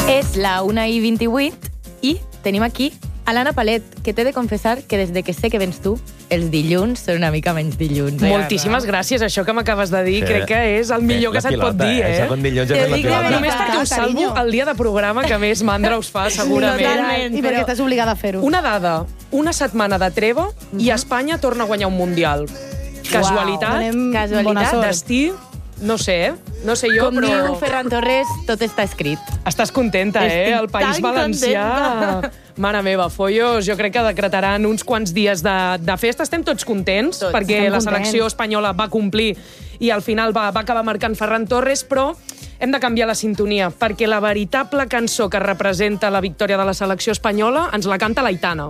És la 1:28 i tenim aquí a l'Anna Palet, que t'he de confessar que des de que sé que vens tu, els dilluns són una mica menys dilluns. Moltíssimes gràcies, això que m'acabes de dir, crec que és el millor que se't pot dir, Segon dilluns ja fem la pilota. Només perquè us salvo el dia de programa que més mandra us fa, segurament. I perquè estàs obligada a fer-ho. Una dada, una setmana de treva i Espanya torna a guanyar un Mundial. Casualitat, destí, no sé, no sé jo, com però... diu Ferran Torres, tot està escrit. Estàs contenta, El País Valencià... Mare meva, follos, jo crec que decretaran uns quants dies de festa. Estem tots contents, perquè la selecció espanyola va complir i al final va acabar marcant Ferran Torres, però hem de canviar la sintonia, perquè la veritable cançó que representa la victòria de la selecció espanyola ens la canta l'Aitana.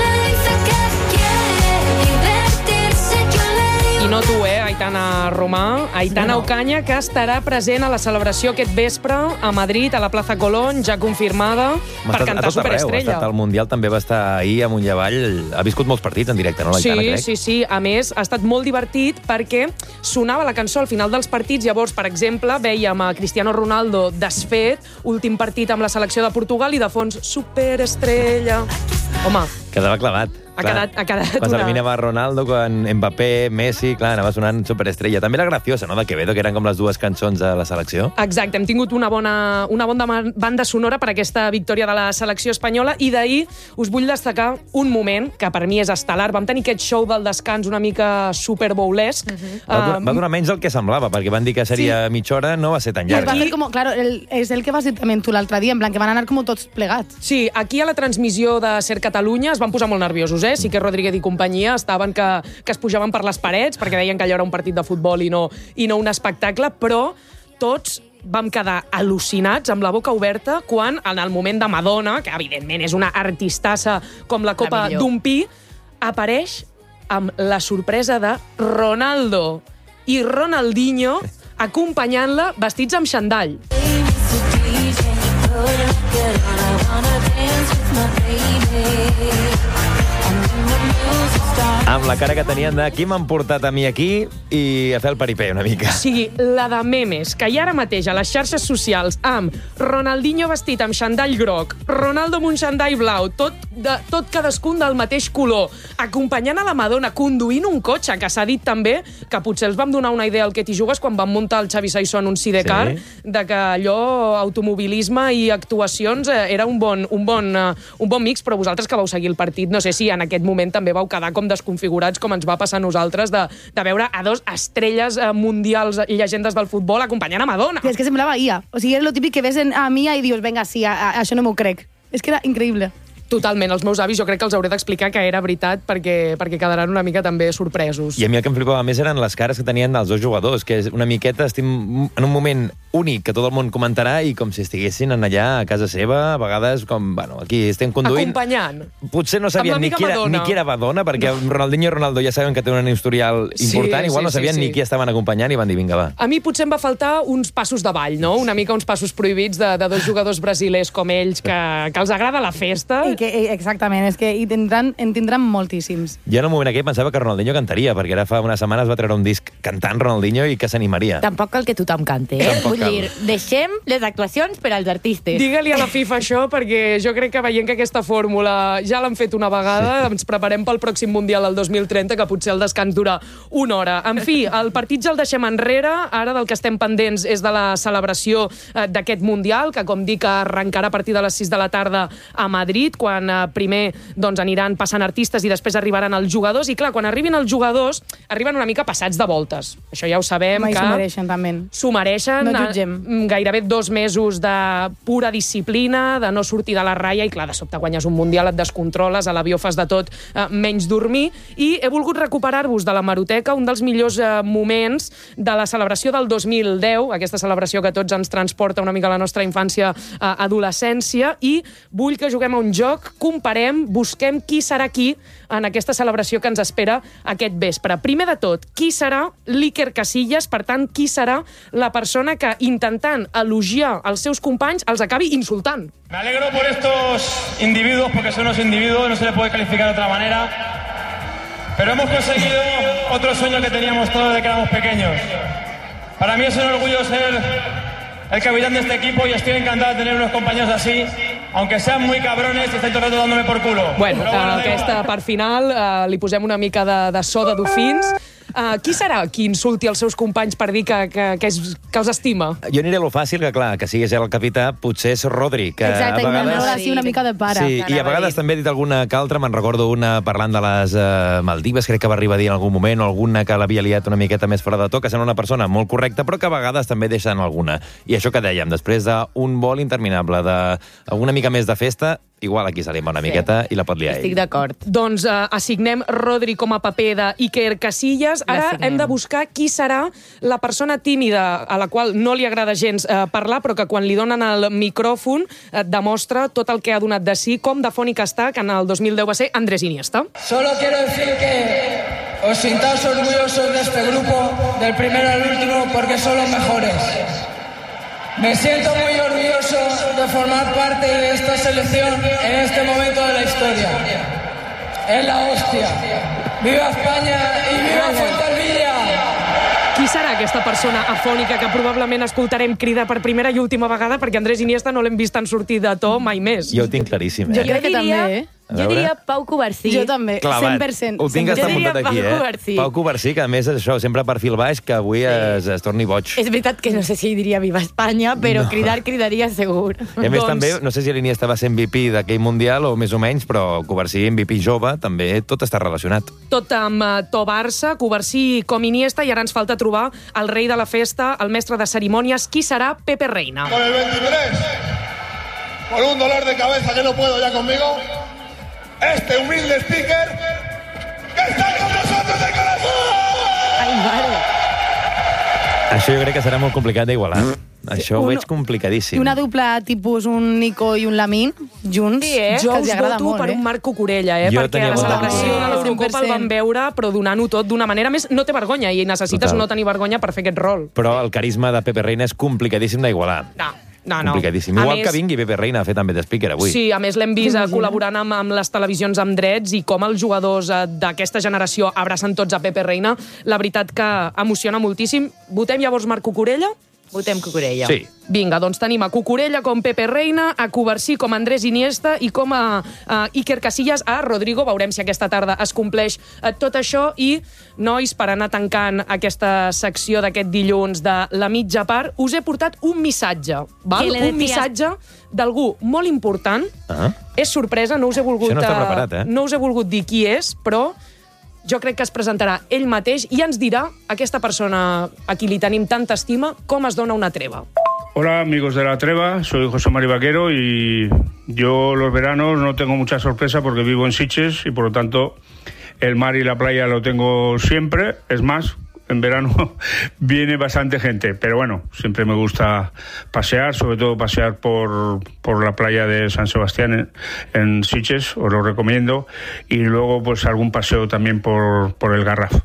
I no tu, Aitana Romà, Aitana Ocaña, que estarà present a la celebració aquest vespre a Madrid, a la Plaza Colón, ja confirmada, per cantar Superestrella. Ha estat al Mundial, també va estar ahir amunt i avall. Ha viscut molts partits en directe, no, l'Aitana, crec? Sí. A més, ha estat molt divertit perquè sonava la cançó al final dels partits. Llavors, per exemple, vèiem a Cristiano Ronaldo desfet, últim partit amb la selecció de Portugal, i de fons, Superestrella. Home, quedava clavat. Ha quedat quan s'eliminava Ronaldo, quan Mbappé, Messi, clar, anava sonant Superestrella. També la Graciosa, no?, de Quevedo, que eren com les dues cançons de la selecció. Exacte, hem tingut una bona banda sonora per aquesta victòria de la selecció espanyola, i d'ahir us vull destacar un moment que per mi és estel·lar. Vam tenir aquest show del descans una mica superboulesc. Va durar menys del que semblava, perquè van dir que seria mitja hora, no va ser tan llarg. Claro, és el que vas dir també tu l'altre dia, en plan, que van anar com tots plegats. Sí, aquí a la transmissió de Ser Catalunya es van posar molt nerviosos, Sí que Rodríguez i companyia estaven que es pujaven per les parets, perquè deien que allò era un partit de futbol i no un espectacle, però tots vam quedar al·lucinats, amb la boca oberta, quan en el moment de Madonna, que evidentment és una artistassa com la copa d'un pi, apareix amb la sorpresa de Ronaldo i Ronaldinho acompanyant-la vestits amb xandall. Amb la cara que tenien de qui m'han portat a mi aquí i a fer el paripé una mica. O sigui, la de memes que hi ha ara mateix a les xarxes socials amb Ronaldinho vestit amb xandall groc, Ronaldo amb un xandall blau, tot cadascun del mateix color, acompanyant a la Madonna, conduint un cotxe, que s'ha dit també que potser els vam donar una idea al Que t'hi jugues quan van muntar el Xavi Saissó en un sidecar, de que allò, automobilisme i actuacions, era un bon mix, però vosaltres que vau seguir el partit, no sé si en aquest moment també vau quedar com desconfigurats, com ens va passar a nosaltres, de veure a dos estrelles mundials i llegendes del futbol acompanyant a Madonna. És que semblava IA. O sigui, era lo típic que ves a Mia i dius, venga, sí, això no m'ho crec. És que era increïble. Totalment, els meus avis jo crec que els hauré d'explicar que era veritat perquè quedaran una mica també sorpresos. I a mi el que em flipava més eren les cares que tenien els dos jugadors, que és una miqueta, estem en un moment únic que tot el món comentarà i com si estiguessin allà a casa seva, a vegades com, bueno, aquí estem conduint... Acompanyant. Potser no sabien ni qui era Madonna, perquè Ronaldinho i Ronaldo ja saben que tenen un historial important, igual no sabien ni qui estaven acompanyant i van dir, vinga, va. A mi potser em va faltar uns passos de ball, no? Una mica uns passos prohibits de dos jugadors brasilers com ells, que els agrada la festa. Exactament, és que en tindran moltíssims. Jo en un moment aquell pensava que Ronaldinho cantaria, perquè ara fa unes setmanes va treure un disc cantant Ronaldinho i que s'animaria. Tampoc cal que tothom cante, Vull dir, deixem les actuacions per als artistes. Digue-li a la FIFA això, perquè jo crec que veient que aquesta fórmula ja l'han fet una vegada, ens preparem pel pròxim Mundial del 2030, que potser el descans dura una hora. En fi, el partit ja el deixem enrere, ara del que estem pendents és de la celebració d'aquest Mundial, que com dic arrencarà a partir de les 6 de la tarda a Madrid, quan primer aniran passant artistes i després arribaran els jugadors, i clar, quan arribin els jugadors arriben una mica passats de voltes. Això ja ho sabem, que... S'ho mereixen, també. S'ho mereixen. No jutgem. Gairebé 2 mesos de pura disciplina, de no sortir de la ratlla, i clar, de sobte guanyes un Mundial, et descontroles, a l'avió fas de tot menys dormir, i he volgut recuperar-vos de la hemeroteca un dels millors moments de la celebració del 2010, aquesta celebració que tots ens transporta una mica a la nostra infància, adolescència, i vull que juguem a un joc, comparem, busquem qui serà qui en aquesta celebració que ens espera aquest vespre. Primer de tot, qui serà l'Iker Casillas? Per tant, qui serà la persona que, intentant elogiar els seus companys, els acabi insultant? Me alegro por estos individuos, porque son unos individuos, no se les puede calificar de otra manera, pero hemos conseguido otro sueño que teníamos todos desde que éramos pequeños. Para mí es un orgullo ser el capitán de este equipo y estoy encantado de tener unos compañeros así, aunque sean muy cabrones y estén todo el rato dándome por culo. Bueno, aquesta part final li posem una mica de so de dofins. Qui serà qui insulti els seus companys per dir que els estima? Jo aniré a lo fàcil, que clar, que siguis el capità, potser és Rodri, que exacte, a vegades... Exacte, una mica de pare. Sí, i a vegades també he dit alguna que altra, me'n recordo una parlant de les Maldives, crec que va arribar a dir en algun moment, o alguna que l'havia liat una miqueta més fora de to, que sembla una persona molt correcta, però que a vegades també deixen alguna. I això que dèiem, després d'un vol interminable, d'una mica més de festa, igual aquí s'anima una miqueta i la pot liar ell. Estic d'acord. Doncs assignem Rodri com a paper d'Iker Casillas. Ara hem de buscar qui serà la persona tímida a la qual no li agrada gens parlar, però que quan li donen el micròfon demostra tot el que ha donat de si, com de fònic està, que en el 2010 va ser Andrés Iniesta. Solo quiero decir que os sintáis orgullosos de este grupo, del primero al último, porque son los mejores. Me siento muy orgulloso de formar parte de esta selección en este momento de la historia. Es la hostia. ¡Viva España y viva Fuenterrabía! Qui serà aquesta persona afònica que probablement escoltarem cridar per primera i última vegada, perquè Andrés Iniesta no l'hem vist en sortir de to mai més? Jo ho tinc claríssim, Jo crec que també, Jo diria Pau Covarsí. Jo també, Clavat. 100%. Ho tinc estar muntat aquí, Pau Covarsí. Pau Covarsí, que a més és això, sempre perfil baix, que avui es torni boig. És veritat que no sé si diria Viva Espanya, però cridaria segur. I a més també, no sé si l'Iniesta va ser MVP d'aquell Mundial o més o menys, però Covarsí, MVP jove, també tot està relacionat. Tot amb to Barça, Covarsí com Iniesta, i ara ens falta trobar el rei de la festa, el mestre de cerimònies. Qui serà? Pepe Reina. Con el 23, por un dolor de cabeza que no puedo ya conmigo, este humilde speaker que está con nosotros de corazón. Ai, mare. Això jo crec que serà molt complicat d'igualar. Això ho veig complicadíssim. I una dupla tipus un Nico i un Lamin, junts, Sí, que jo els us agrada voto molt, per un Marc Cucurella, Jo perquè tenia a la molta celebració por. de l'Eurocopa el vam veure, però donant-ho tot d'una manera més... No té vergonya, i necessites Total. no tenir vergonya per fer aquest rol. Però el carisma de Pepe Reina és complicadíssim d'igualar. No. Complicadíssim. Igual que vingui Pepe Reina a fer també de speaker avui. Sí, a més l'hem vist col·laborant amb les televisions amb drets, i com els jugadors d'aquesta generació abracen tots a Pepe Reina. La veritat que emociona moltíssim. Votem llavors Marc Cucurella? Votem Cucurella. Sí. Vinga, doncs tenim a Cucurella com Pepe Reina, a Covarsí com Andrés Iniesta i com a Iker Casillas a Rodrigo. Veurem si aquesta tarda es compleix tot això. I, nois, per anar tancant aquesta secció d'aquest dilluns de la mitja part, us he portat un missatge, val? Un missatge d'algú molt important. És sorpresa, no us he volgut... Això no està preparat, No us he volgut dir qui és, però jo crec que es presentarà ell mateix i ens dirà, aquesta persona a qui li tenim tanta estima, com es dona una treva. Hola amigos de La Treva, soy José Mari Vaquero y yo los veranos no tengo mucha sorpresa porque vivo en Sitges y por lo tanto el mar y la playa lo tengo siempre. Es más, en verano viene bastante gente, pero bueno, siempre me gusta pasear, sobre todo pasear por la playa de San Sebastián en Sitges, os lo recomiendo, y luego pues algún paseo también por el Garraf,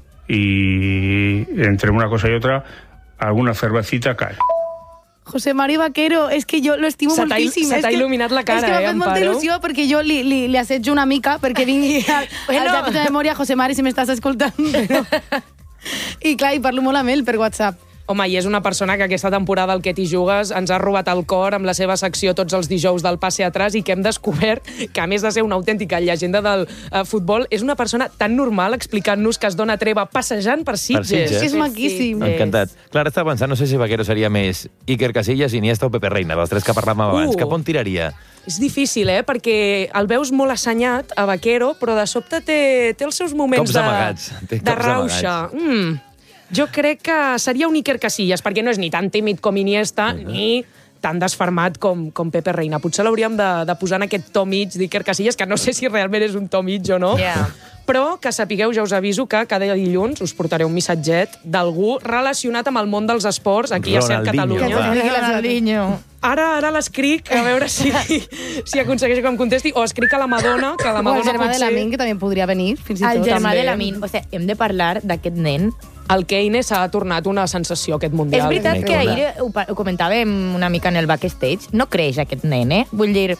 y entre una cosa y otra alguna cervecita cae. José Mari Vaquero, és que jo l'estimo moltíssim. Se t'ha il·luminat la cara, És que m'ha fet molta Amparo? il·lusió perquè jo li assetjo una mica perquè vingui al Llapis de Memòria. José Mari, si m'estàs escoltant. Però... I clar, i parlo molt amb ell per WhatsApp. Home, i és una persona que aquesta temporada al Que t'hi jugues ens ha robat el cor amb la seva secció tots els dijous del Passe Atrás, i que hem descobert que, a més de ser una autèntica llegenda del futbol, és una persona tan normal explicant-nos que es dona treva passejant per Sitges. Sitges. És que és maquíssim. Encantat. Clar, estava pensant, no sé si Vaquero seria més Iker Casillas, Iniesta o Pepe Reina, dels tres que parlàvem abans. Cap on tiraria? És difícil, perquè el veus molt assenyat, a Vaquero, però de sobte té els seus moments Cops amagats. Té de cops rauxa. Jo crec que seria un Iker Casillas, perquè no és ni tan tímid com Iniesta, ni tan desfermat com Pepe Reina. Potser l'hauríem de posar en aquest to mig d'Iker Casillas, que no sé si realment és un to mig o no, però que sapigueu, ja us aviso, que cada dilluns us portaré un missatget d'algú relacionat amb el món dels esports aquí a CERT Catalunya. Ronaldinho. Ara l'escric, a veure si aconsegueixo que em contesti, o escric a la Madonna, que la O el Madonna germà de potser... Lamin, que també podria venir, fins i tot. El germà també. de Lamin. O sigui, hem de parlar d'aquest nen. El Kane s'ha tornat una sensació aquest Mundial. És veritat que ahir ho comentàvem una mica en el backstage. No creix aquest nen, Vull dir...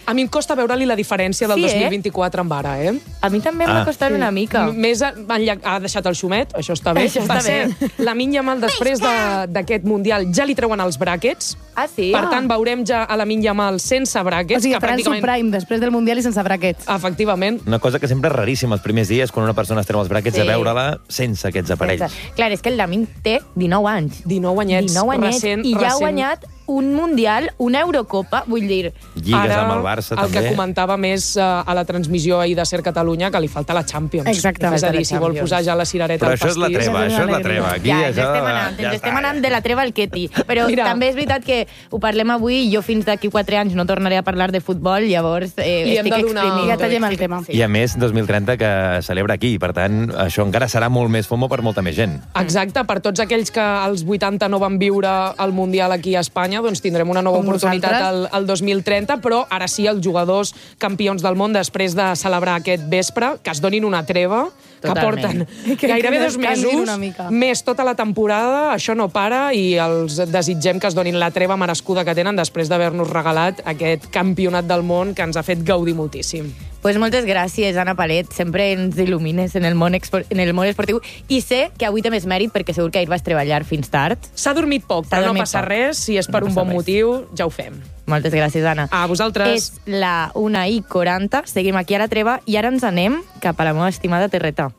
A mi em costa veure-li la diferència del 2024 amb ara, A mi també em va costar una mica. Més ha deixat el xumet, això està bé. Això està bé. Lamine Yamal, després d'aquest Mundial, ja li treuen els bràquets. Ah, sí? Per tant, veurem ja a Lamine Yamal sense bràquets. O sigui, farà el seu prime després del Mundial i sense bràquets. Efectivament. Una cosa que sempre és raríssima els primers dies, quan una persona es treu els bràquets, a veure-la sense aquests aparells. Clar, és que el Lamine té 19 anys. 19 anyets, recent. I ja ha guanyat un Mundial, una Eurocopa, vull dir... Lligues amb el Barça, també. El que comentava més a la transmissió ahir de Ser Catalunya, que li falta la Champions. Exactament. És a dir, si vol posar ja la cirereta al pastís... Però això és la treva. Aquí ens estem anant de la treva al Ketty. Però també és veritat que ho parlem avui i jo fins d'aquí 4 anys no tornaré a parlar de futbol, llavors estic exprimint. Ja tallem el tema. I a més, 2030 que celebra aquí, per tant, això encara serà molt més FOMO per molta més gent. Exacte, per tots aquells que als 80 no van viure el Mundial aquí a Espanya, doncs tindrem una nova oportunitat al 2030, però ara sí, els jugadors campions del món, després de celebrar aquest vespre, que es donin una treva, que porten gairebé 2 mesos, més tota la temporada, això no para, i els desitgem que es donin la treva merescuda que tenen després d'haver-nos regalat aquest campionat del món que ens ha fet gaudir moltíssim. Pues moltes gràcies, Anna Palet. Sempre ens il·lumines en el món esportiu. I sé que avui té més mèrit perquè segur que ahir vas treballar fins tard. S'ha dormit poc, però no passa res. Si és per un bon motiu, ja ho fem. Moltes gràcies, Anna. A vosaltres. És la 1:40. Seguim aquí a la treva i ara ens anem cap a la meva estimada terreta.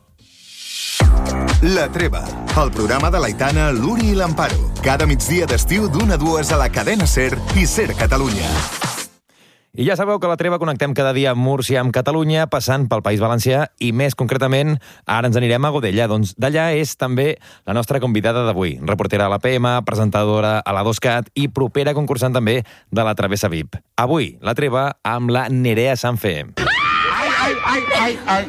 La Treva, el programa de l'Aitana, l'Uri i l'Amparo. Cada migdia d'estiu d'1 a 2 a la cadena SER i SER Catalunya. I ja sabeu que a la treva connectem cada dia amb Múrcia, amb Catalunya, passant pel País Valencià i més concretament, ara ens anirem a Godella. Doncs d'allà és també la nostra convidada d'avui, reportera a la PM, presentadora a la 2CAT i propera concursant també de la Travessa VIP. Avui, la treva amb la Nerea Sanfe. Ai, ai, ai, ai.